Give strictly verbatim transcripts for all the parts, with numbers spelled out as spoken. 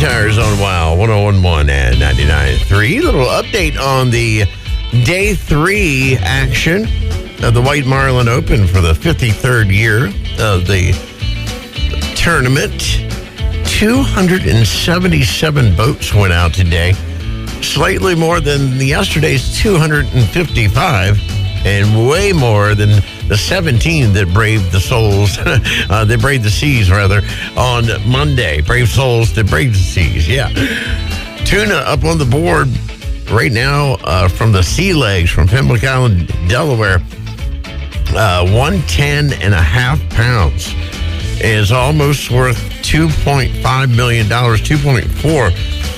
Arizona Wow, one oh one point one and ninety-nine point three. Little update on the day three action of the White Marlin Open for the fifty-third year of the tournament. two hundred seventy-seven boats went out today, slightly more than yesterday's two hundred fifty-five, and way more than the seventeen that braved the souls, uh, that braved the seas, rather, on Monday. Brave souls that braved the seas, yeah. Tuna up on the board right now uh, from the Sea Legs from Pembroke Island, Delaware. Uh, one ten and a half pounds is almost worth two point five million dollars, two point four.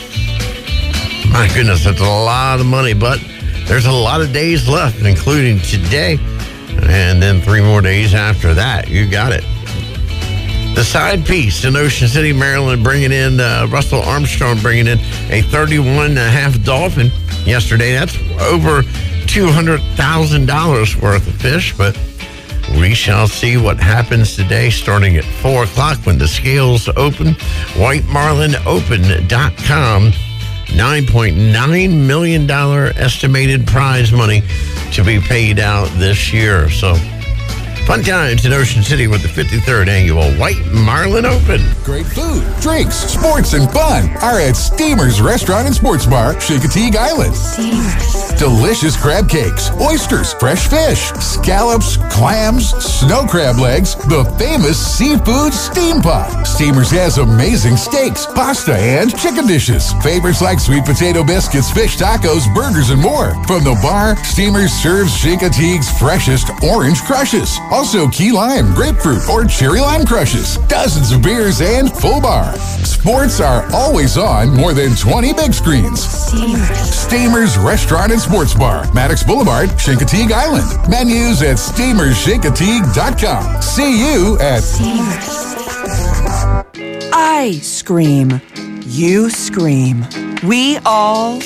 My goodness, that's a lot of money, but there's a lot of days left, including today, and then three more days after that. You got it. The side piece in Ocean City, Maryland, bringing in uh, Russell Armstrong, bringing in a thirty-one and a half dolphin yesterday. That's over two hundred thousand dollars worth of fish, but we shall see what happens today, starting at four o'clock when the scales open. white marlin open dot com. nine point nine million dollars estimated prize money to be paid out this year. So, fun times in Ocean City with the fifty-third annual White Marlin Open. Great food, drinks, sports, and fun are at Steamers Restaurant and Sports Bar, Chincoteague Island. Steamers. Delicious crab cakes, oysters, fresh fish, scallops, clams, snow crab legs, the famous seafood steam pot. Steamers has amazing steaks, pasta, and chicken dishes. Favorites like sweet potato biscuits, fish tacos, burgers, and more. From the bar, Steamers serves Chincoteague's freshest orange crushes. Also key lime, grapefruit, or cherry lime crushes. Dozens of beers and full bar. Sports are always on more than twenty big screens. Steamers. Steamers Restaurant and Sports Bar, Maddox Boulevard, Chincoteague Island. Menus at steamers chincoteague dot com. See you at Steamers. I scream. You scream. We all